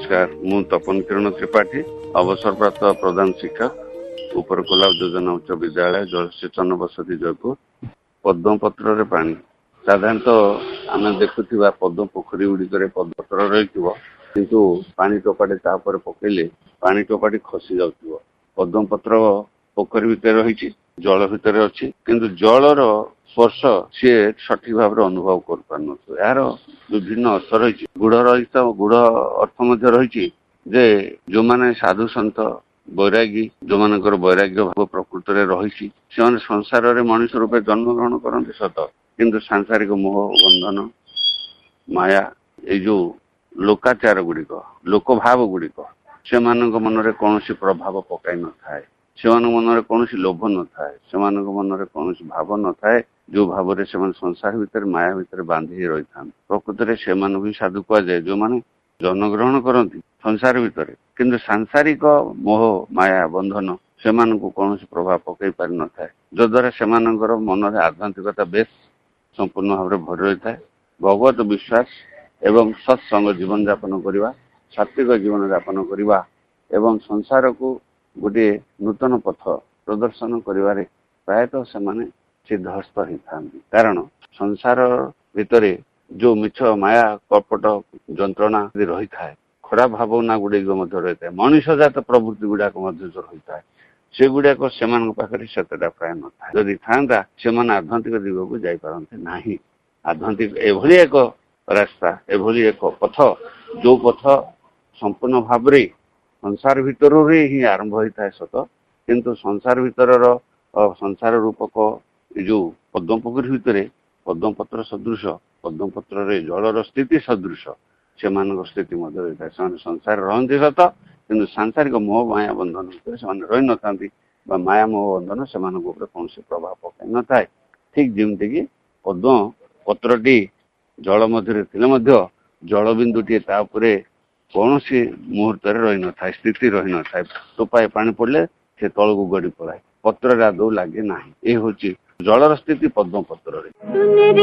नमस्कार मु तपन किरण त्रिपाठी अवसरप्राप्त प्रधान शिक्षक उपरकोला योजना उच्च विद्यालय जलसेचन बसती जयपुर। पद्म पत्र पानी साधारणतः आम देखुवा पद्म पोखरी गुड़िक पद्मपत्र रही किंतु पानी टोपाटे तापर पकेले पानी टोपाटी खसी जाऊ। पद्म पत्र पोखरी भितर रही जल भितर अच्छी किंतु जलर स्पर्श सी सठिक भाव अनुभव कर पार यार विभिन्न अर्थ रही गुड़ रही गुड़ अर्थ रही जे जो माने साधु संत बैरागी जो मानकर वैराग्य भाव प्रकृत में रही से संसार में मनुष्य रूपे जन्म ग्रहण करते सत किंतु सांसारिक मोह बंधन माया ये जो लोकाचार गुड़िक लोक भाव गुड़िक से मन में कौन प्रभाव पकाई न थाए से मन में कौन लोभ न थाए से मन में कौन भाव न थाए जो भाव से संसार भितर माया भितर बांधि रही था। प्रकृत में से भी साधु कह जाए जो मैंने जन्मग्रहण करती संसार भितर किंतु सांसारिक मोह माया बंधन से कौन प्रभाव पकई पारि न थाए जद्वारा से मन में आध्यात्मिकता बेस संपूर्ण भाव में भरी रही था। भगवत विश्वास एवं सत्संग जीवन यापन करवा सात्विक जीवन यापन करवा एवं संसार को गोटे नूतन पथ प्रदर्शन करिवारे प्रायतः से सिद्धहस्त होता कारण संसार भितर जो मिछ माया कपट जंत्रणा रही था खराब भावना गुड़िक रही है मनुष्यजात प्रवृत्ति गुड़ाक रही है से गुड़ाक से सत्यता प्राय न था जदि था से आध्यात्मिक दिग को जापारते ना आध्यात्मिक एभली एक रास्ता एभली एक पथ जो पथ संपूर्ण भाव संसार भितर ही आरंभ होता है सत किंतु संसार भितर संसार रूपक जो पद्म पोखरी भितर पद्म पत्र सदृश पद्म पत्र जलर स्थिति सदृश से स्थिति रही है संसार रहती सत किंतु सांसारिक मोह माया बंधन भितर से रही न था माया मोह बंधन से कौन प्रभाव पकई न था। ठीक जमीक पद्म पत्रटी जल मध्य जल बिंदुटी कौन मुहूर्त रही न था स्थिति रही न था टोपाए पानी पड़े से तल को गड़ी पलाए पत्र आदौ लगे ना ये हूँ जलर स्थिति पद्म पत्र।